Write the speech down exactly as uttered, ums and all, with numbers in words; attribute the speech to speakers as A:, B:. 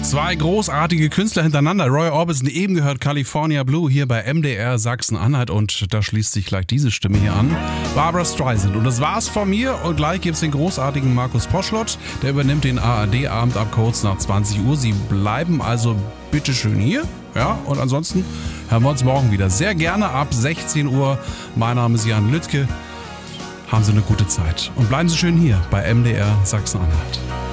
A: Zwei großartige Künstler hintereinander. Roy Orbison, eben gehört California Blue hier bei M D R Sachsen-Anhalt und da schließt sich gleich diese Stimme hier an. Barbra Streisand. Und das war's von mir und gleich gibt's den großartigen Markus Poschlott. Der übernimmt den A R D-Abend ab kurz nach zwanzig Uhr. Sie bleiben also bitteschön hier. Ja, und ansonsten hören wir uns morgen wieder. Sehr gerne ab sechzehn Uhr. Mein Name ist Jan Lüttke. Haben Sie eine gute Zeit und bleiben Sie schön hier bei M D R Sachsen-Anhalt.